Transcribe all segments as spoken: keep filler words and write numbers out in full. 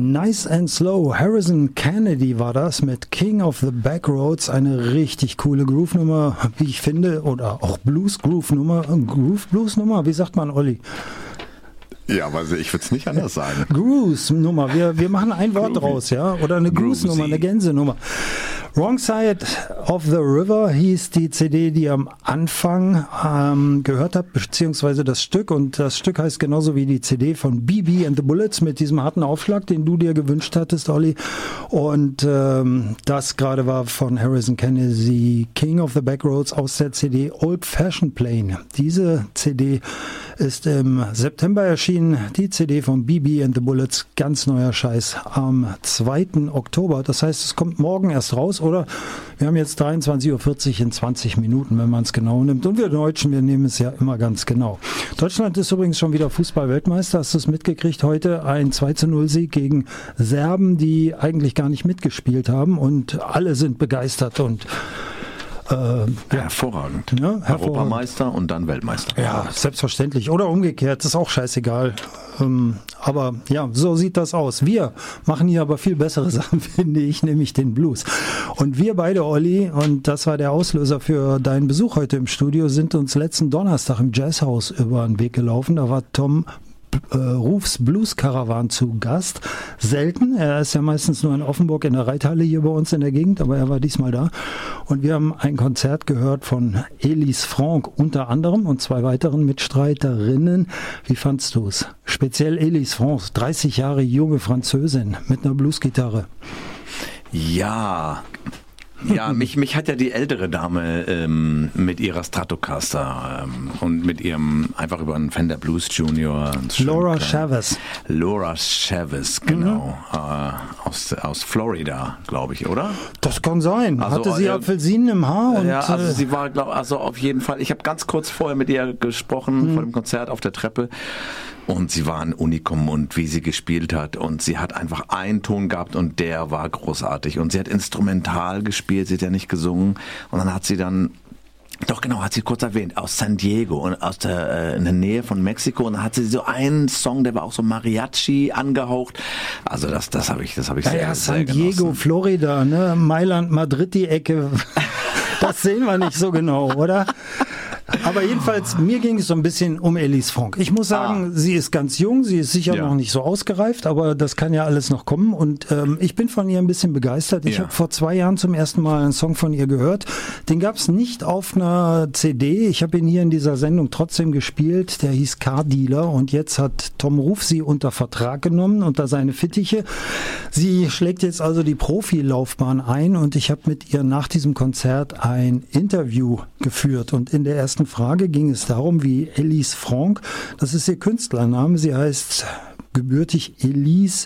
Nice and Slow. Harrison Kennedy war das mit King of the Backroads. Eine richtig coole Groove-Nummer, wie ich finde. Oder auch Blues-Groove-Nummer. Groove-Blues-Nummer, wie sagt man, Olli? Ja, also ich würde es nicht anders sagen. Groove-Nummer. Wir, wir machen ein Wort draus, ja? Oder eine Goose-Nummer, eine Gänse-Nummer. Wrong Side of the River hieß die C D, die ihr am Anfang ähm, gehört habt, beziehungsweise das Stück. Und das Stück heißt genauso wie die C D von B B and the Bullets mit diesem harten Aufschlag, den du dir gewünscht hattest, Olli. Und ähm, das gerade war von Harrison Kennedy, King of the Backroads aus der C D Old Fashioned Plane. Diese C D ist im September erschienen, die C D von B B and the Bullets, ganz neuer Scheiß, am zweiten Oktober. Das heißt, es kommt morgen erst raus, oder? Wir haben jetzt dreiundzwanzig Uhr vierzig in zwanzig Minuten, wenn man es genau nimmt. Und wir Deutschen, wir nehmen es ja immer ganz genau. Deutschland ist übrigens schon wieder Fußball-Weltmeister. Hast du es mitgekriegt? Heute ein zwei zu null Sieg gegen Serben, die eigentlich gar nicht mitgespielt haben. Und alle sind begeistert und Äh, ja. Hervorragend. Ja, hervorragend. Europameister und dann Weltmeister. Ja, selbstverständlich. Oder umgekehrt, ist auch scheißegal. Ähm, aber ja, so sieht das aus. Wir machen hier aber viel bessere Sachen, finde ich, nämlich den Blues. Und wir beide, Olli, und das war der Auslöser für deinen Besuch heute im Studio, sind uns letzten Donnerstag im Jazzhaus über den Weg gelaufen. Da war Tom Äh, Rufs Blues Caravan zu Gast. Selten, er ist ja meistens nur in Offenburg in der Reithalle hier bei uns in der Gegend, aber er war diesmal da. Und wir haben ein Konzert gehört von Elise Franck unter anderem und zwei weiteren Mitstreiterinnen. Wie fandst du es? Speziell Elise Franck, dreißig Jahre junge Französin mit einer Bluesgitarre. Ja, Ja, mich, mich hat ja die ältere Dame ähm, mit ihrer Stratocaster ähm, und mit ihrem, einfach über einen Fender Blues Junior. Laura Chavez. Laura Chavez, genau. Mhm. Äh, aus, aus Florida, glaube ich, oder? Das kann sein. Also, Hatte sie äh, Apfelsinen im Haar? Und, ja, also äh, sie war, glaube also auf jeden Fall, ich habe ganz kurz vorher mit ihr gesprochen, mhm. vor dem Konzert auf der Treppe. Und sie war ein Unikum und wie sie gespielt hat und sie hat einfach einen Ton gehabt und der war großartig und sie hat instrumental gespielt, sie hat ja nicht gesungen und dann hat sie dann, doch genau, hat sie kurz erwähnt, aus San Diego und aus der, äh, in der Nähe von Mexiko und dann hat sie so einen Song, der war auch so Mariachi angehaucht, also das, das habe ich, das habe ich ja, sehr, ja, sehr San Diego, genossen. Florida, ne, Mailand, Madrid, die Ecke, das sehen wir nicht so genau, oder? Aber jedenfalls, mir ging es so ein bisschen um Elise Franck. Ich muss sagen, ah. sie ist ganz jung, sie ist sicher ja. noch nicht so ausgereift, aber das kann ja alles noch kommen. Und ähm, ich bin von ihr ein bisschen begeistert. Ich ja. habe vor zwei Jahren zum ersten Mal einen Song von ihr gehört. Den gab es nicht auf einer C D. Ich habe ihn hier in dieser Sendung trotzdem gespielt. Der hieß Car Dealer und jetzt hat Tom Ruf sie unter Vertrag genommen, unter seine Fittiche. Sie schlägt jetzt also die Profilaufbahn ein und ich habe mit ihr nach diesem Konzert ein Interview geführt. Und in der ersten Frage ging es darum, wie Elise Franck, das ist ihr Künstlername, sie heißt gebürtig Elise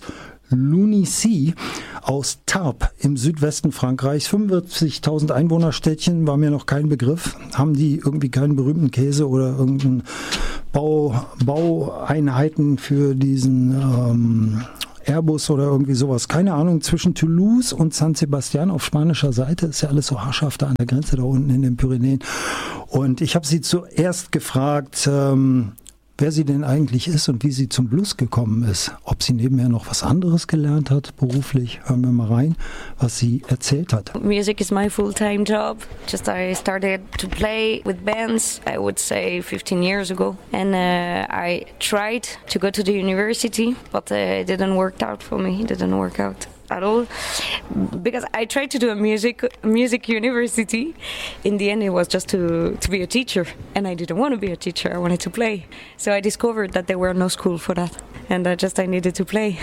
Lunici aus Tarbes im Südwesten Frankreichs, fünfundvierzigtausend Einwohnerstädtchen, war mir noch kein Begriff, haben die irgendwie keinen berühmten Käse oder irgendeinen Bau, Baueinheiten für diesen ähm, Airbus oder irgendwie sowas. Keine Ahnung, zwischen Toulouse und San Sebastian auf spanischer Seite ist ja alles so haarscharf da an der Grenze da unten in den Pyrenäen. Und ich habe sie zuerst gefragt, ähm, wer sie denn eigentlich ist und wie sie zum Blues gekommen ist. Ob sie nebenher noch was anderes gelernt hat, beruflich. Hören wir mal rein, was sie erzählt hat. Music is my full-time job. Just I started to play with bands, I would say fifteen years ago. And uh, I tried to go to the university, but uh, it didn't work out for me. It didn't work out at all because I tried to do a music music university. In the end it was just to to be a teacher and I didn't want to be a teacher, I wanted to play. So I discovered that there were no school for that and I just I needed to play.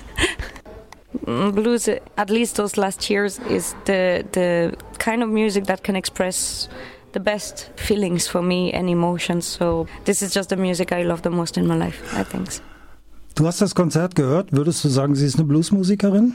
Blues, at least those last years, is the the kind of music that can express the best feelings for me and emotions. So this is just the music I love the most in my life, I think. Du hast das Konzert gehört. Würdest du sagen, sie ist eine Bluesmusikerin?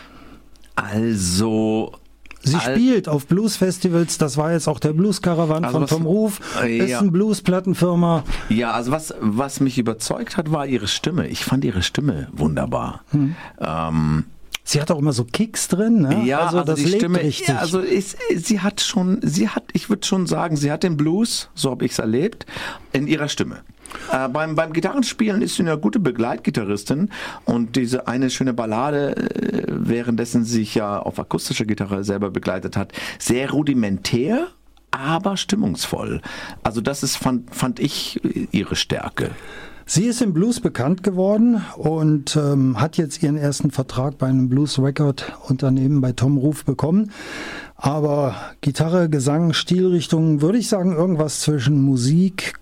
Also... Sie Al- spielt auf Bluesfestivals, das war jetzt auch der Blues-Caravan also von Tom Ruf, äh, ist ja. eine Blues-Plattenfirma. Ja, also was, was mich überzeugt hat, war ihre Stimme. Ich fand ihre Stimme wunderbar. Hm. Ähm, Sie hat auch immer so Kicks drin, ne? Ja, also, also das die lebt Stimme, richtig. Ja, also ist, sie hat schon, sie hat, ich würde schon sagen, sie hat den Blues, so habe ich es erlebt, in ihrer Stimme. Äh, beim, beim Gitarrenspielen ist sie eine gute Begleitgitarristin und diese eine schöne Ballade, äh, währenddessen sie sich ja auf akustischer Gitarre selber begleitet hat, sehr rudimentär, aber stimmungsvoll. Also das ist, fand, fand ich, ihre Stärke. Sie ist im Blues bekannt geworden und ähm, hat jetzt ihren ersten Vertrag bei einem Blues-Record-Unternehmen bei Tom Roof bekommen. Aber Gitarre, Gesang, Stilrichtung, würde ich sagen, irgendwas zwischen Musik,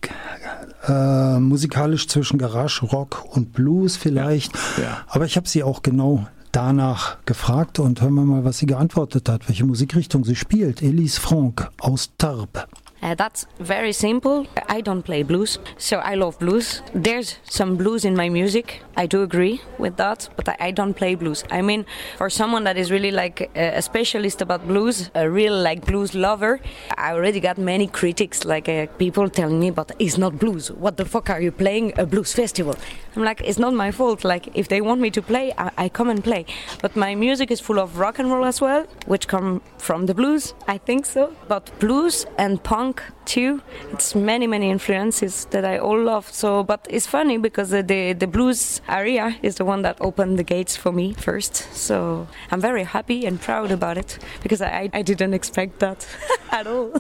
äh, musikalisch zwischen Garage, Rock und Blues vielleicht. Ja, ja. Aber ich habe sie auch genau danach gefragt und hören wir mal, was sie geantwortet hat, welche Musikrichtung sie spielt. Elise Franck aus Tarbes. Uh, that's very simple. I don't play blues, so I love blues. There's some blues in my music. I do agree with that, but I, I don't play blues. I mean, for someone that is really like a, a specialist about blues, a real like blues lover, I already got many critics, like uh, people telling me, but it's not blues. What the fuck are you playing a blues festival? I'm like, it's not my fault. Like, if they want me to play, I, I come and play. But my music is full of rock and roll as well, which come from the blues, I think so. But blues and punk too. It's many, many influences that I all love. So, but it's funny because the, the, the blues area is the one that opened the gates for me first. So I'm very happy and proud about it because I, I didn't expect that at all.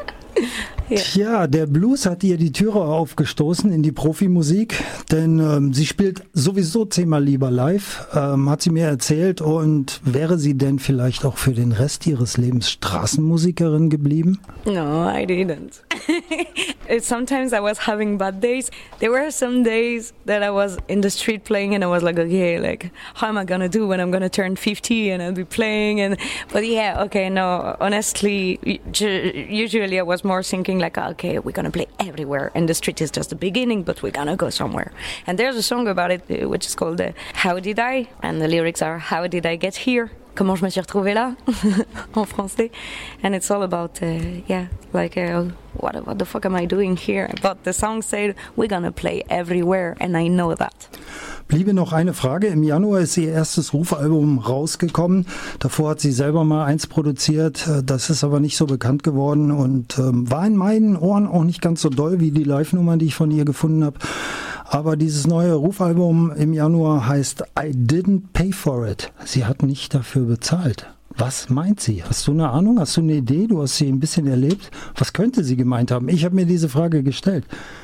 Ja. Tja, der Blues hat ihr die Türe aufgestoßen in die Profimusik, denn ähm, sie spielt sowieso zehnmal lieber live, ähm, hat sie mir erzählt. Und wäre sie denn vielleicht auch für den Rest ihres Lebens Straßenmusikerin geblieben? No, I didn't. Sometimes I was having bad days. There were some days that I was in the street playing and I was like, okay, like, how am I gonna do when I'm gonna turn fifty and I'll be playing? And but yeah, okay, no, honestly, usually I was more thinking like, okay, we're gonna play everywhere and the street is just the beginning, but we're gonna go somewhere. And there's a song about it which is called uh, How Did I? And the lyrics are, how did I get here? Comment je me suis retrouvée là? En français. And it's all about, uh, yeah, like, uh, what, what the fuck am I doing here? But the song said, we're gonna play everywhere, and I know that. Bliebe noch eine Frage. Im Januar ist ihr erstes Rufalbum rausgekommen. Davor hat sie selber mal eins produziert. Das ist aber nicht so bekannt geworden und ähm, war in meinen Ohren auch nicht ganz so doll wie die Live-Nummern, die ich von ihr gefunden habe. Aber dieses neue Rufalbum im Januar heißt I Didn't Pay For It. Sie hat nicht dafür bezahlt. Was meint sie? Hast du eine Ahnung? Hast du eine Idee? Du hast sie ein bisschen erlebt. Was könnte sie gemeint haben? Ich habe mir diese Frage gestellt.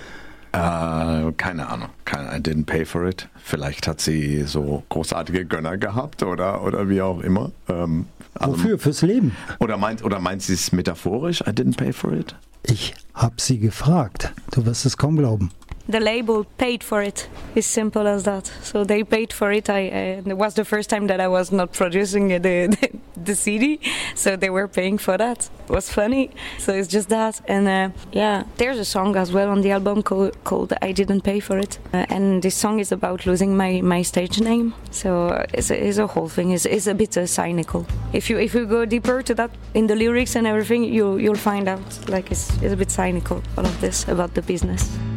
Äh, keine Ahnung. Keine, I didn't pay for it. Vielleicht hat sie so großartige Gönner gehabt oder, oder wie auch immer. Ähm, also, wofür? Fürs Leben? Oder meint, oder meint sie es metaphorisch? I didn't pay for it? Ich habe sie gefragt. Du wirst es kaum glauben. The label paid for it. It's simple as that. So they paid for it. I, uh, it was the first time that I was not producing the, the the C D, so they were paying for that. It was funny. So it's just that. And uh, yeah, there's a song as well on the album called, called I Didn't Pay For It. Uh, and this song is about losing my, my stage name. So it's a, it's a whole thing. It's, it's a bit uh, cynical. If you if you go deeper to that in the lyrics and everything, you you'll find out like it's, it's a bit cynical, all of this about the business.